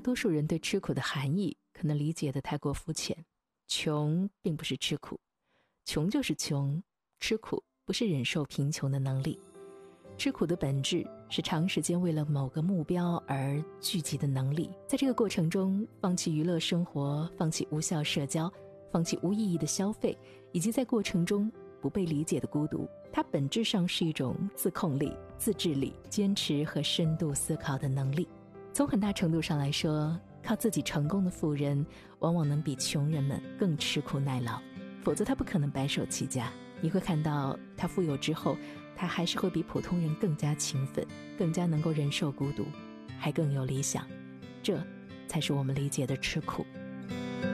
多数人对吃苦的含义可能理解得太过肤浅。穷并不是吃苦，穷就是穷，吃苦不是忍受贫穷的能力。吃苦的本质是长时间为了某个目标而聚集的能力，在这个过程中放弃娱乐生活，放弃无效社交，放弃无意义的消费，以及在过程中不被理解的孤独。它本质上是一种自控力、自制力、坚持和深度思考的能力。从很大程度上来说，靠自己成功的富人往往能比穷人们更吃苦耐劳，否则他不可能白手起家。你会看到他富有之后，他还是会比普通人更加勤奋，更加能够忍受孤独，还更有理想。这才是我们理解的吃苦。